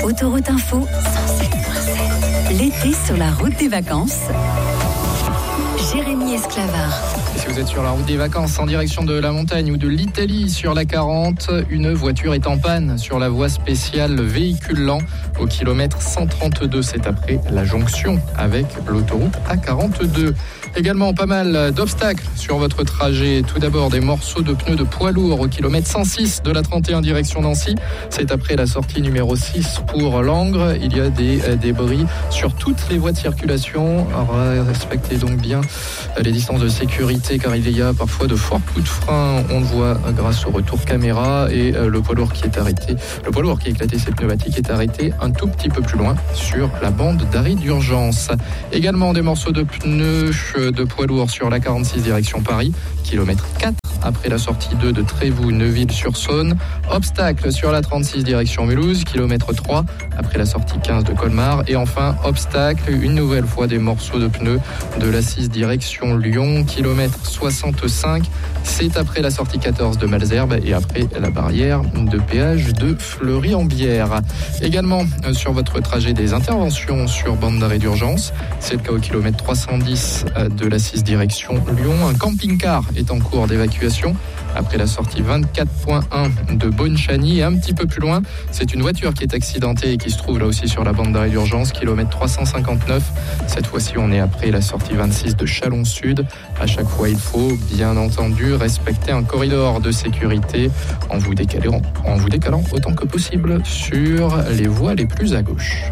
Autoroute Info 107.7. L'été sur la route des vacances. Jérémy Esclavard. Si vous êtes sur la route des vacances en direction de la montagne ou de l'Italie sur la 40, une voiture est en panne sur la voie spéciale véhicule lent au kilomètre 132. C'est après la jonction avec l'autoroute A42. Également pas mal d'obstacles sur votre trajet. Tout d'abord des morceaux de pneus de poids lourd au kilomètre 106 de la 31 direction Nancy. C'est après la sortie numéro 6 pour Langres. Il y a des débris sur toutes les voies de circulation. Alors, respectez donc bien les distances de sécurité car il y a parfois de forts coups de frein. On le voit grâce au retour caméra et le poids lourd qui est arrêté. Le poids lourd qui a éclaté ses pneumatiques est arrêté un tout petit peu plus loin sur la bande d'arrêt d'urgence. Également des morceaux de pneus de poids lourd sur la 46 direction Paris, kilomètre 4 après la sortie 2 de Trévoux-Neuville-sur-Saône. Obstacle sur la 36 direction Mulhouse, kilomètre 3 après la sortie 15 de Colmar. Et enfin, obstacle, une nouvelle fois des morceaux de pneus de la 6 direction Lyon, kilomètre 65. C'est après la sortie 14 de Malesherbes et après la barrière de péage de Fleury-en-Bière. Également sur votre trajet des interventions sur bande d'arrêt d'urgence. C'est le cas au kilomètre 310 de la 6 direction Lyon. Un camping-car est en cours d'évacuation après la sortie 24.1 de Bonne-Chagny. Et un petit peu plus loin, c'est une voiture qui est accidentée et qui se trouve là aussi sur la bande d'arrêt d'urgence, kilomètre 359. Cette fois-ci, on est après la sortie 26 de Chalon-Sud. À chaque fois, il faut bien entendu respecter un corridor de sécurité en vous décalant autant que possible sur les voies les plus à gauche.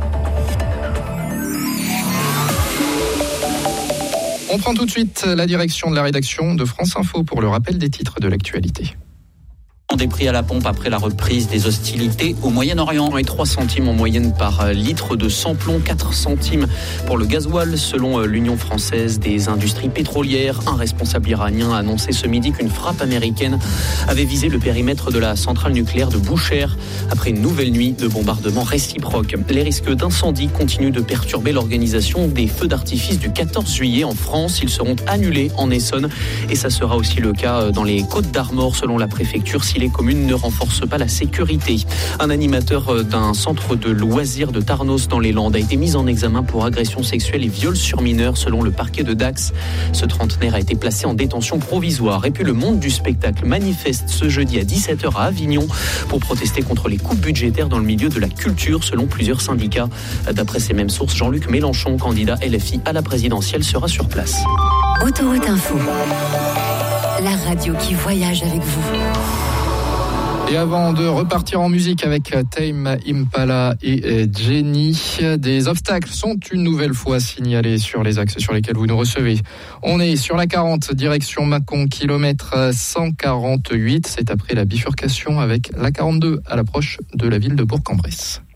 On prend tout de suite la direction de la rédaction de France Info pour le rappel des titres de l'actualité. Des prix à la pompe après la reprise des hostilités au Moyen-Orient et 3 centimes en moyenne par litre de sans-plomb, 4 centimes pour le gasoil selon l'Union française des industries pétrolières. Un responsable iranien a annoncé ce midi qu'une frappe américaine avait visé le périmètre de la centrale nucléaire de Boucher après une nouvelle nuit de bombardements réciproques. Les risques d'incendie continuent de perturber l'organisation des feux d'artifice du 14 juillet en France. Ils seront annulés en Essonne et ça sera aussi le cas dans les Côtes-d'Armor selon la préfecture si les communes ne renforcent pas la sécurité. Un animateur d'un centre de loisirs de Tarnos dans les Landes a été mis en examen pour agression sexuelle et viol sur mineurs selon le parquet de Dax. Ce trentenaire a été placé en détention provisoire. Et puis le monde du spectacle manifeste ce jeudi à 17h à Avignon pour protester contre les coupes budgétaires dans le milieu de la culture selon plusieurs syndicats. D'après ces mêmes sources, Jean-Luc Mélenchon, candidat LFI à la présidentielle, sera sur place. Autoroute Info, la radio qui voyage avec vous. Et avant de repartir en musique avec Tame Impala et Jenny, des obstacles sont une nouvelle fois signalés sur les axes sur lesquels vous nous recevez. On est sur la 40, direction Mâcon, kilomètre 148. C'est après la bifurcation avec la 42 à l'approche de la ville de Bourg-en-Bresse.